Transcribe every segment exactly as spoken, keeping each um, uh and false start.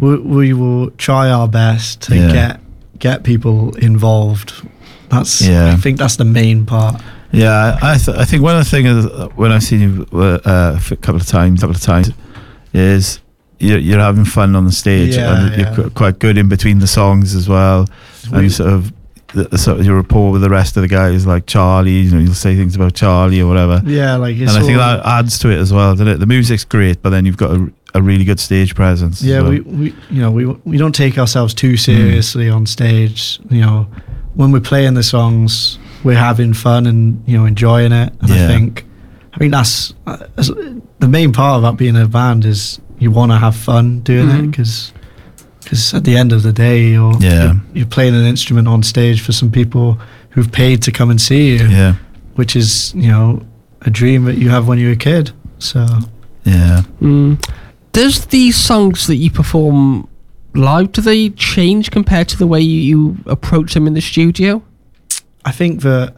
we, we will try our best to Yeah. get get people involved. That's Yeah. I think that's the main part. Yeah, I th- I think one of the things when I've seen you uh, a couple of times, couple of times, is you're, you're having fun on the stage, Yeah, and yeah. you're qu- quite good in between the songs as well, We- and sort of the, the sort of your rapport with the rest of the guys, like Charlie. You know, you'll say things about Charlie or whatever, Yeah, like it's and I think all- that adds to it as well, doesn't it? The music's great, but then you've got a, a really good stage presence. Yeah, as well. we, we you know we we don't take ourselves too seriously on stage. You know, when we're playing the songs, we're having fun and you know enjoying it. And Yeah. I think I think that's, uh, that's the main part about being in a band is you want to have fun doing it Mhm. because because at the end of the day you're, Yeah. you're you're playing an instrument on stage for some people who've paid to come and see you, yeah, which is you know a dream that you have when you're a kid. So yeah. Mm. Does these songs that you perform live, do they change compared to the way you, you approach them in the studio? I think that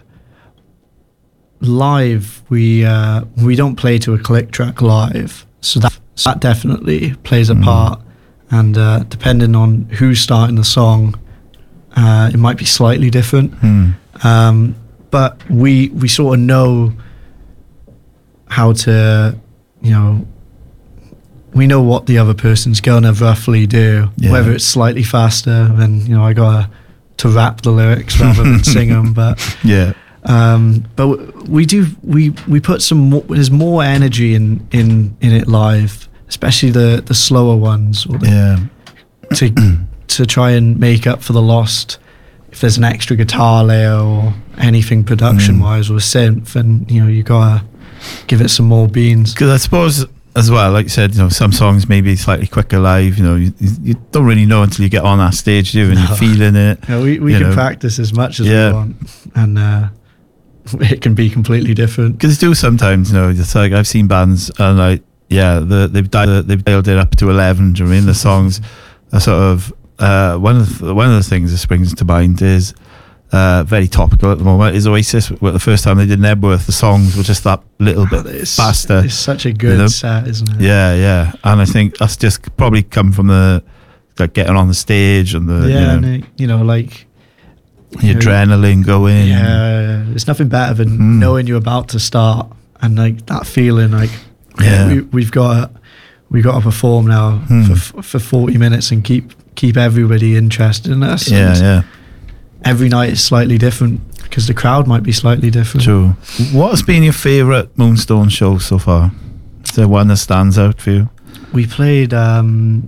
live we uh, we don't play to a click track live, so that so that definitely plays a Mhm. part. And uh, depending on who's starting the song, uh, it might be slightly different. Hmm. Um, but we we sort of know how to, you know, we know what the other person's gonna roughly do. Yeah. Whether it's slightly faster, then you know I gotta to rap the lyrics rather than sing them. But Yeah, um, but w- we do we we put some more, there's more energy in in in it live, especially the the slower ones, or the, yeah, to to try and make up for the lost. If there's an extra guitar layer or anything production wise or synth, and you know you gotta give it some more beans. because I suppose as well, like you said, you know, some songs may be slightly quicker live. You know, you, you don't really know until you get on that stage, do you? And No. you're feeling it. You know, we we You can know. practice as much as Yeah. we want, and uh, it can be completely different. Because do sometimes, you know, it's like I've seen bands and like, yeah, the, they've dialed, they've dialed it up to eleven. Do you know what I mean? The songs are sort of uh, one of the, one of the things that springs to mind is uh, very topical at the moment. Is Oasis. Well, the first time they did Nebworth, the songs were just that little bit It's, faster. it's such a good know? set, isn't it? Yeah, yeah, and I think that's just probably come from the like getting on the stage and the yeah, you know, and it, you know, like the you know, adrenaline going. Yeah, there's nothing better than Mhm. knowing you're about to start and like that feeling, like Yeah. we, we've got we got to perform now Hmm. for for forty minutes and keep keep everybody interested in us. yeah, And yeah. every night is slightly different because the crowd might be slightly different. True. What has been your favourite Moonstone show so far? Is there one that stands out for you? We played. Um,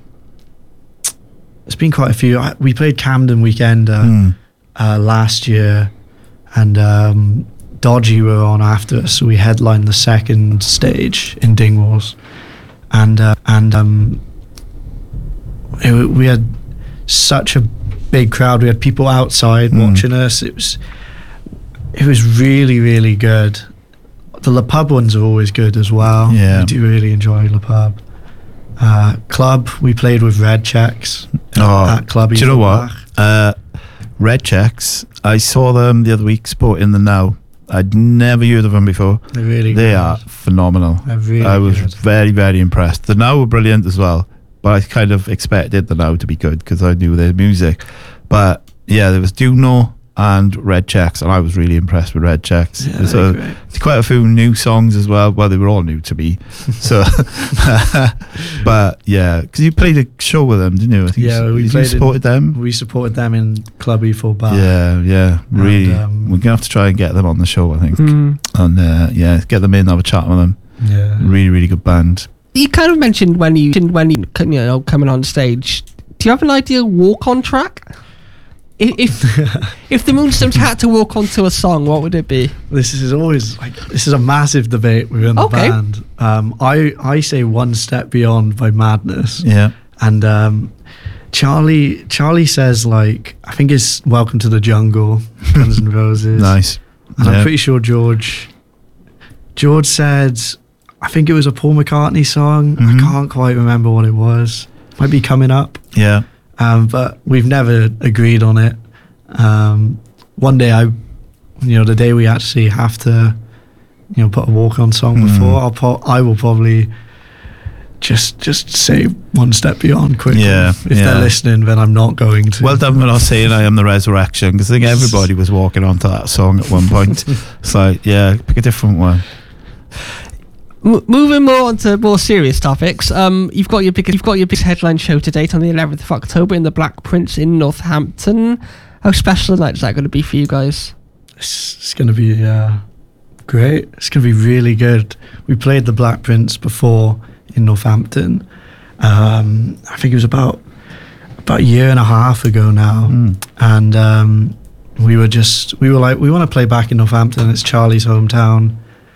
it's been quite a few. I- We played Camden Weekender Hmm. uh, last year, and um, Dodgy were on after us, so we headlined the second stage in Dingwalls, and uh, and um, it, w- we had such a big crowd. We had people outside Mm. watching us. It was it was really really good. The Le Pub ones are always good as well. Yeah. I do really enjoy Le Pub. Uh, club, we played with Red Checks Oh, at Club. do you know what? Evelbach. Uh, Red Checks. I saw them the other week sporting the Now. I'd never heard of them before. They're really They good. are phenomenal. They're really I was good. very, very impressed. The Now were brilliant as well, but I kind of expected the Now to be good because I knew their music. But yeah, there was Juno and Red Checks, and I was really impressed with Red Checks. Yeah, There's they're a- great. quite a few new songs as well. Well, they were all new to me. So, but yeah, because you played a show with them, didn't you? I think Yeah, you, we you played in- supported them. We supported them in Club E four Bar. Yeah, yeah, really. um, We're gonna have to try and get them on the show, I think, Mm. and uh, yeah, get them in, have a chat with them. Yeah. Really, really good band. You kind of mentioned when you when you you know coming on stage. Do you have an ideal walk on track? If if, if the Moonstones had to walk onto a song, what would it be? This is always like this is a massive debate within the Okay. band. Um, I I say One Step Beyond by Madness, Yeah, and um, Charlie Charlie says like I think it's Welcome to the Jungle, Guns N' Roses. nice. And Yeah. I'm pretty sure George George said I think it was a Paul McCartney song. Mhm. I can't quite remember what it was. Might be Coming Up. Yeah, Um, but we've never agreed on it. Um, one day, I, you know, the day we actually have to, you know, put a walk-on song Mm. before, I'll pro- I will probably just just say One Step Beyond quickly. Yeah, if yeah. they're listening, then I'm not going to. Well done for not saying I Am the Resurrection, because I think everybody was walking onto that song at one point. It's like, yeah, pick a different one. M- moving more on to more serious topics. Um, you've got your big, you've got your big headline show to date on the eleventh of October in the Black Prince in Northampton. How special a night is that going to be for you guys? It's, it's going to be uh, great. It's going to be really good. We played the Black Prince before in Northampton. Um, I think it was about about a year and a half ago now, Mm. and um, we were just we were like, we want to play back in Northampton. It's Charlie's hometown,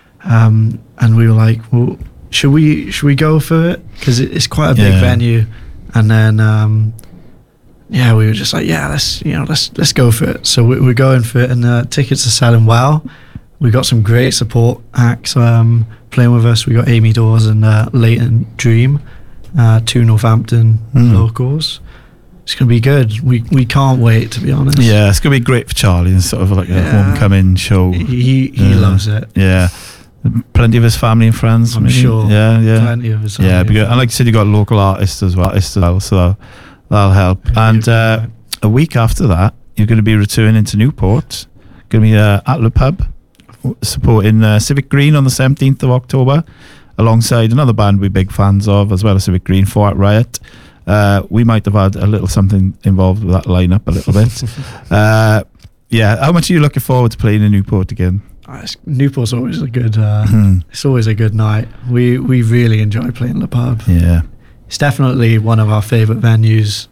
um, and we were like, well, should we should we go for it? Because it, it's quite a big Yeah. venue, and then. Um, Yeah, we were just like, yeah, let's you know, let's let's go for it. So we, we're going for it, and uh, tickets are selling well. We got some great support acts um, playing with us. We got Amy Dawes and uh, Leighton Dream, uh, two Northampton Mm. locals. It's gonna be good. We we can't wait, to be honest. Yeah, it's going to be great for Charlie. It's sort of like a Yeah. homecoming show. he he Yeah. loves it. Yeah. Plenty of his family and friends. I'm maybe. sure. Yeah, yeah. Plenty of us. Yeah, because, and like you said, you got local artists as well, artists as well, so that'll help. Yeah, And uh, a week after that, you're going to be returning to Newport. Going to be uh, at Le Pub, supporting uh, Civic Green on the seventeenth of October, alongside another band we're big fans of, as well as Civic Green, Four Out Riot. Uh, we might have had a little something involved with that lineup a little bit. uh, yeah, how much are you looking forward to playing in Newport again? Uh, it's- Newport's always a good. Uh, Hmm. it's always a good night. We we really enjoy playing the pub. Yeah. It's definitely one of our favourite venues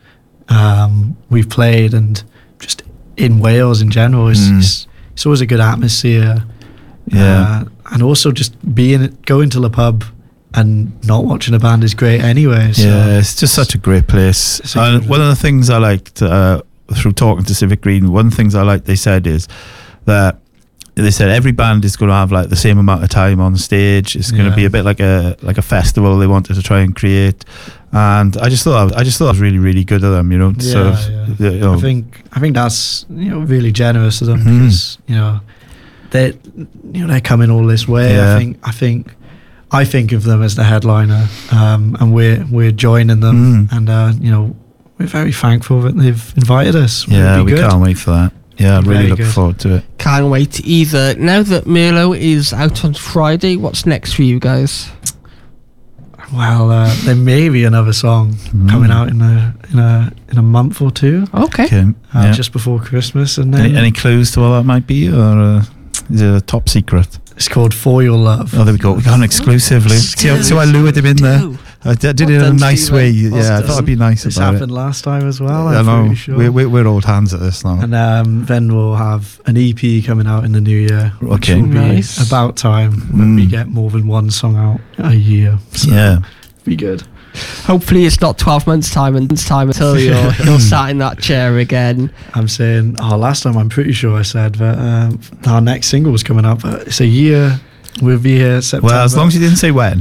um, we've played, and just in Wales in general. It's, Mm. it's, it's always a good atmosphere. Yeah. Uh, and also just being going to the pub and not watching a band is great anyway. So Yeah, it's just such a great place. It's a And good- one of the things I liked uh, through talking to Civic Green, one of the things I liked they said is that they said every band is going to have like the same amount of time on stage. It's going to Yeah. be a bit like a like a festival they wanted to try and create. And I just thought I just thought it was really really good of them. You know, to sort of, yeah. you know, I think I think that's you know really generous of them Mhm. because you know they you know they're coming all this way. Yeah. I think I think I think of them as the headliner, um, and we're we're joining them, Mm. and uh, you know we're very thankful that they've invited us. yeah, It'll be we good. can't wait for that. Yeah, I really Very look good. forward to it. Can't wait either. Now that Merlot is out on Friday, what's next for you guys? Well, uh, there may be another song Mm. coming out in a in a in a month or two, Okay. Okay. uh, yeah. just before Christmas, and then any, any clues to what that might be, or uh, is it a top secret? it's called For Your Love. Oh, there we go. We got an exclusive. Luke. See, how- see how I lured him in there? Do. I did, did Well it in a done, nice Stephen. way. Well Yeah, I done. thought it'd be nice This about happened it. last time as well. I I'm know. pretty sure. We're, we're, we're old hands at this now. And um, then we'll have an E P coming out in the new year, which Okay. will be Nice. about time when we Mm. get more than one song out a year. So Yeah. be good. Hopefully it's not twelve months time and time until you're, you're sat in that chair again. I'm saying, oh, last time I'm pretty sure I said that um, our next single was coming out, but it's a year. We'll be here September. Well, as long as you didn't say when.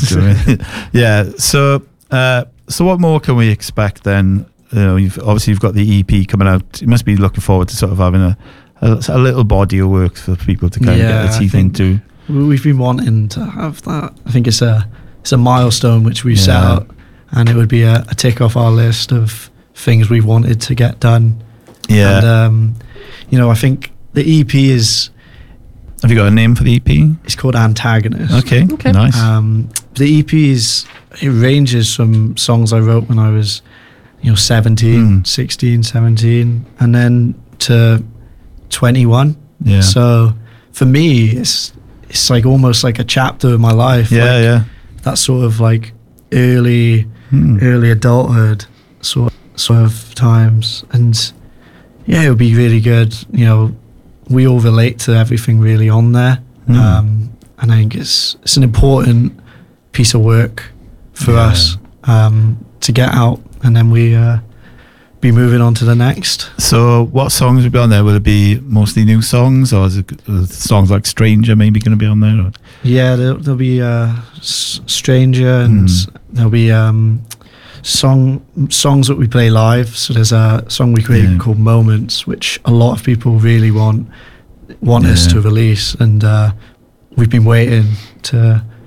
Yeah. So, uh, so what more can we expect then? You know, you've obviously you've got the E P coming out. You must be looking forward to sort of having a a, a little body of work for people to kind Yeah, of get I their teeth think- into. We- We've been wanting to have that. I think it's a it's a milestone which we set Yeah. out, and it would be a, a tick off our list of things we wanted to get done. Yeah. And um, you know, I think the E P is Have you got a name for the E P? it's called Antagonist. Okay. Okay. Nice. Um, the E P is it ranges from songs I wrote when I was, you know, seventeen, Mm. sixteen, seventeen, and then to twenty-one. yeah. So for me, it's it's like almost like a chapter of my life. yeah. like yeah. that sort of like early Hmm. early adulthood sort sort of times, and yeah, it would be really good. You know, we all relate to everything really on there, Hmm. um, and I think it's it's an important piece of work for Yeah. us um, to get out, and then we uh, be moving on to the next. So, what songs will be on there? Will it be mostly new songs, or is it uh, songs like "Stranger" maybe going to be on there? Or? Yeah, there'll, there'll be uh, S- Stranger, and Hmm. there'll be um, song songs that we play live. So there's a song we created Yeah. called Moments, which a lot of people really want want us Yeah. to release, and uh, we've been waiting to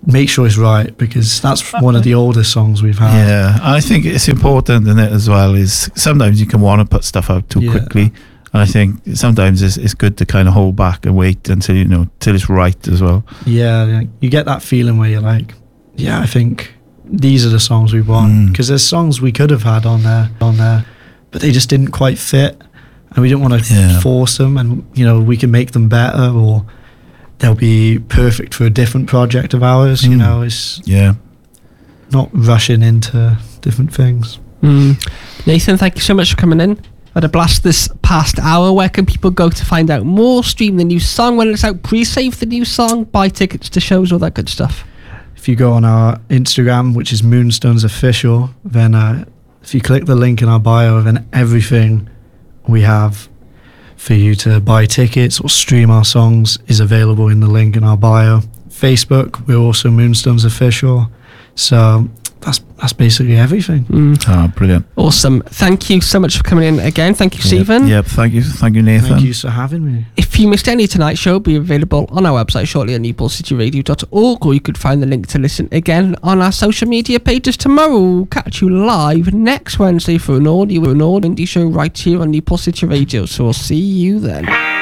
make sure it's right, because that's one of the oldest songs we've had. Yeah, I think it's important in it as well. Is sometimes you can want to put stuff out too Yeah. quickly, and I think sometimes it's, it's good to kind of hold back and wait until you know till it's right as well. Yeah, like, you get that feeling where you're like, yeah, I think these are the songs we want, Mm. because there's songs we could have had on there, on there, but they just didn't quite fit, and we didn't want to Yeah. force them. And you know, we can make them better, or they'll be perfect for a different project of ours. You Mm. know, it's Yeah, not rushing into different things. Mm. Nathan, thank you so much for coming in. Had a blast this past hour. Where can people go to find out more, stream the new song when it's out, pre-save the new song, buy tickets to shows, all that good stuff? If you go on our Instagram, which is Moonstones Official, then uh, if you click the link in our bio, then everything we have for you to buy tickets or stream our songs is available in the link in our bio. Facebook, we're also Moonstones Official. So that's that's basically everything. Mm. oh, brilliant. Awesome. Thank you so much for coming in again. Thank you, Stephen. Yep, thank you, thank you, Nathan. Thank you for having me. If you missed any of tonight's show, it'll be available on our website shortly at newport city radio dot org, or you could find the link to listen again on our social media pages tomorrow. We'll catch you live next Wednesday for an audio, an all indie show right here on Newport City Radio. So we'll see you then.